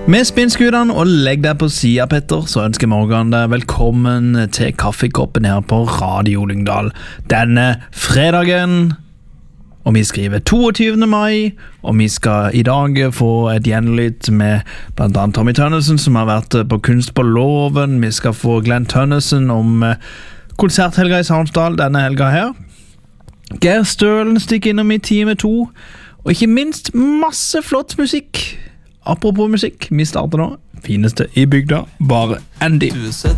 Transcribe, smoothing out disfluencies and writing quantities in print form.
Med spinnskudene og legg deg på siden, Petter, så ønsker Morgan deg velkommen til kaffekoppen her på Radio Lyngdal denne fredagen. Og vi skriver 22. mai, og vi skal i dag få et gjenlyd med blant annet Tommy Tønnesen, som har vært på Kunst på Låven. Vi skal få Glenn Tønnesen om konserthelga i Sarnsdal denne helga her. Geir Stølen stikker innom i time 2, og ikke minst masse flott musikk. Apropos musikk, vi starter nå. Fineste i bygda, bare Andy.